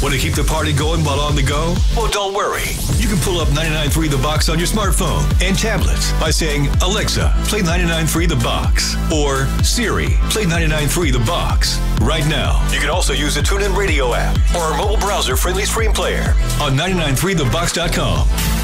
Want to keep the party going while on the go? Well, don't worry. You can pull up 99.3 The Box on your smartphone and tablets by saying, Alexa, play 99.3 The Box. Or Siri, play 99.3 The Box. Right now, you can also use the TuneIn Radio app or our mobile browser-friendly stream player on 993thebox.com.